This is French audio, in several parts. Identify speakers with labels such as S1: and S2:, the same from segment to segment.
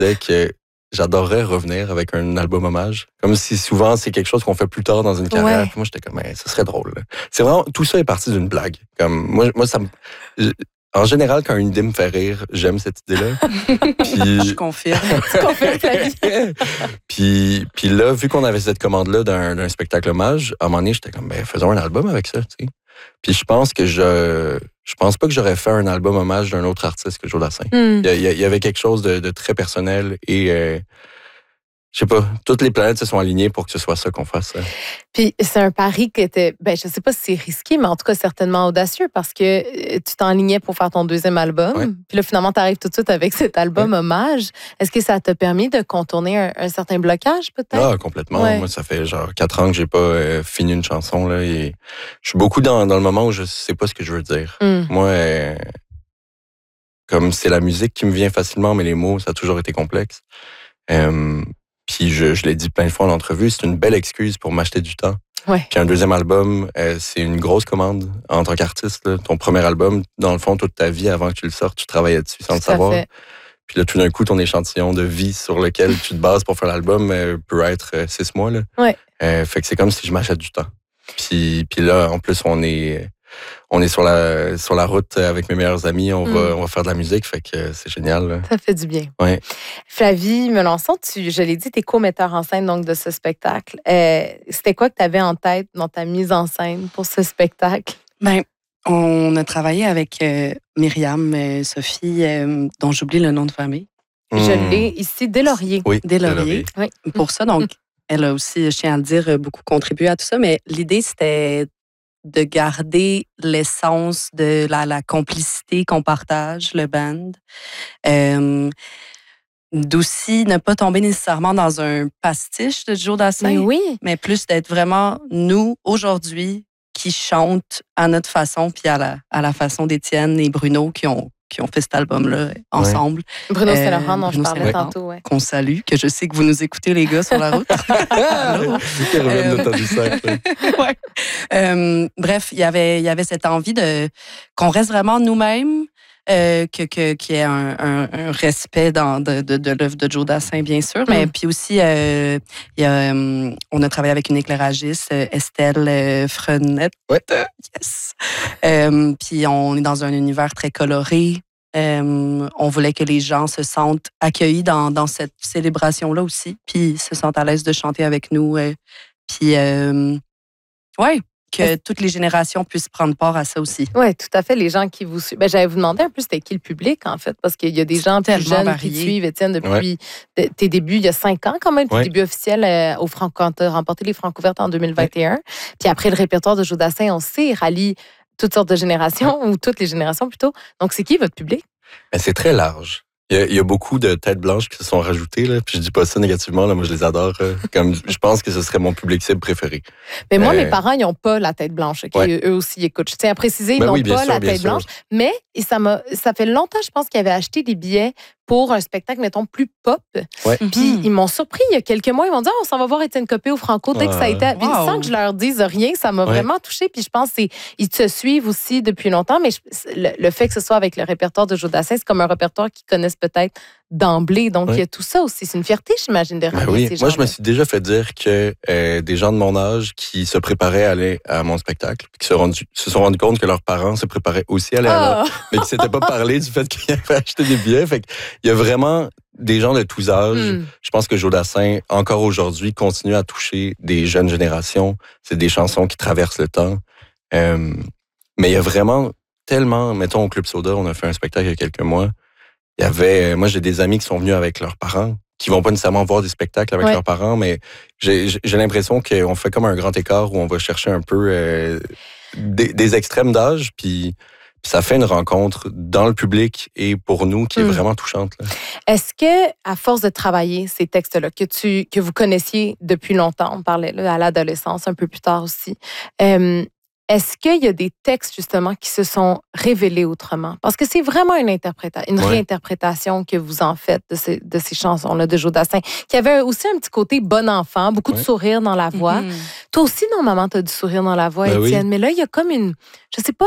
S1: disais que j'adorerais revenir avec un album hommage. Comme si souvent, c'est quelque chose qu'on fait plus tard dans une carrière.
S2: Ouais.
S1: Puis moi, j'étais comme, ça serait drôle. Là. C'est vraiment, tout ça est parti d'une blague. Comme, moi ça me... En général, quand une idée me fait rire, j'aime cette idée-là. Puis...
S3: Je confirme.
S2: Tu confirmes ta vie.
S1: puis là, vu qu'on avait cette commande-là d'un spectacle hommage, à un moment donné, j'étais comme, faisons un album avec ça, tu sais. Puis je pense pas que j'aurais fait un album hommage d'un autre artiste que Joe Dassin. Il y avait quelque chose de très personnel et je sais pas, toutes les planètes se sont alignées pour que ce soit ça qu'on fasse.
S2: Puis c'est un pari qui était, je sais pas si c'est risqué, mais en tout cas certainement audacieux parce que tu t'enlignais pour faire ton deuxième album.
S1: Ouais.
S2: Puis là, finalement, tu arrives tout de suite avec cet album hommage. Est-ce que ça t'a permis de contourner un certain blocage, peut-être?
S1: Ah, complètement.
S2: Ouais.
S1: Moi, ça fait genre 4 ans que j'ai pas fini une chanson, là, et je suis beaucoup dans le moment où je sais pas ce que je veux dire. Moi, comme c'est la musique qui me vient facilement, mais les mots, ça a toujours été complexe. Puis je l'ai dit plein de fois en entrevue, c'est une belle excuse pour m'acheter du temps.
S2: Ouais.
S1: Puis un deuxième album, c'est une grosse commande en tant qu'artiste. Là. Ton premier album, dans le fond, toute ta vie, avant que tu le sortes, tu travaillais dessus sans le savoir.
S2: Fait.
S1: Puis là, tout d'un coup, ton échantillon de vie sur lequel tu te bases pour faire l'album peut être 6 mois. Là.
S2: Ouais.
S1: Fait que c'est comme si je m'achète du temps. Puis là, en plus, on est sur la route avec mes meilleurs amis, on va faire de la musique, fait que c'est génial. Là.
S2: Ça fait du bien.
S1: Ouais.
S2: Flavie Melançon, je l'ai dit, tu es co-metteur en scène donc, de ce spectacle. C'était quoi que tu avais en tête dans ta mise en scène pour ce spectacle?
S3: On a travaillé avec Myriam Sophie, dont j'oublie le nom de famille.
S2: Je l'ai ici, Deslauriers.
S1: Oui,
S3: Deslauriers.
S2: Oui.
S3: Pour ça, donc, elle a aussi, je tiens à le dire, beaucoup contribué à tout ça, mais l'idée, c'était de garder l'essence de la complicité qu'on partage, le band. D'aussi ne pas tomber nécessairement dans un pastiche de Joe Dassin, mais plus d'être vraiment nous, aujourd'hui, qui chantent à notre façon, puis à la façon d'Étienne et Bruno qui ont fait cet album-là ensemble.
S2: Bruno Saint-Laurent, dont je parlais tantôt. Ouais.
S3: Qu'on salue, que je sais que vous nous écoutez, les gars, sur la route. Bref, il y avait cette envie qu'on reste vraiment nous-mêmes, qu'il y ait un respect de l'œuvre de Joe Dassin, bien sûr, mais puis aussi, on a travaillé avec une éclairagiste, Estelle Frenette. Yes! Puis on est dans un univers très coloré. On voulait que les gens se sentent accueillis dans cette célébration-là aussi, puis se sentent à l'aise de chanter avec nous. Puis, que toutes les générations puissent prendre part à ça aussi.
S2: Oui, tout à fait. Les gens qui vous suivent. J'allais vous demander un peu c'était qui le public, en fait, parce qu'il y a des gens plus jeunes qui te suivent, Étienne, depuis tes débuts, il y a 5 ans quand même, tes débuts officiels au quand tu as remporté les Francouvertes en 2021. Puis après, le répertoire de Joe Dassin, on sait, rallie toutes sortes de générations, ou toutes les générations plutôt. Donc, c'est qui votre public?
S1: C'est très large. Il y a beaucoup de têtes blanches qui se sont rajoutées, là, puis je dis pas ça négativement, là, moi je les adore. Comme je pense que ce serait mon public cible préféré.
S2: Mais moi, mes parents, ils n'ont pas la tête blanche. Okay? Eux aussi, ils écoutent. Je tiens à préciser, ils n'ont pas la tête blanche. Mais ça fait longtemps, je pense, qu'ils avaient acheté des billets pour un spectacle, mettons, plus pop. Puis ils m'ont surpris il y a quelques mois. Ils m'ont dit, on s'en va voir Étienne Copé au Franco dès que ça a été... Puis sans que je leur dise rien, ça m'a vraiment touchée. Puis je pense qu'ils te suivent aussi depuis longtemps. Mais le fait que ce soit avec le répertoire de Joe Dassin, c'est comme un répertoire qu'ils connaissent peut-être d'emblée. Donc, il y a tout ça aussi. C'est une fierté, j'imagine, de ramener ces gens.
S1: Moi, je me suis déjà fait dire que des gens de mon âge qui se préparaient à aller à mon spectacle, puis qui se sont rendus compte que leurs parents se préparaient aussi à aller à mais qui ne s'étaient pas parlé du fait qu'ils avaient acheté des billets. Fait qu'il y a vraiment des gens de tous âges. Je pense que Joe Dassin, encore aujourd'hui, continue à toucher des jeunes générations. C'est des chansons qui traversent le temps. Mais il y a vraiment tellement... Mettons, au Club Soda, on a fait un spectacle il y a quelques mois. Il y avait... Moi, j'ai des amis qui sont venus avec leurs parents, qui vont pas nécessairement voir des spectacles avec leurs parents, mais j'ai l'impression qu'on fait comme un grand écart où on va chercher un peu des extrêmes d'âge, puis ça fait une rencontre dans le public et pour nous qui est vraiment touchante. Là.
S2: Est-ce que, à force de travailler ces textes-là, que vous connaissiez depuis longtemps, on parlait là, à l'adolescence, un peu plus tard aussi, est-ce qu'il y a des textes, justement, qui se sont révélés autrement? Parce que c'est vraiment une réinterprétation que vous en faites de ces chansons-là de Joe Dassin, qui avait aussi un petit côté bon enfant, beaucoup de sourire dans la voix. Toi aussi, normalement, tu as du sourire dans la voix, Étienne. Mais là, il y a comme je sais pas,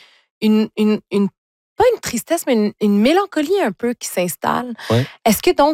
S2: pas une tristesse, mais une mélancolie un peu qui s'installe. Est-ce que donc,